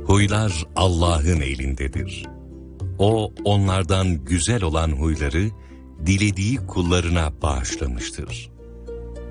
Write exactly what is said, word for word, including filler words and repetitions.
Huylar Allah'ın elindedir. O, onlardan güzel olan huyları dilediği kullarına bağışlamıştır.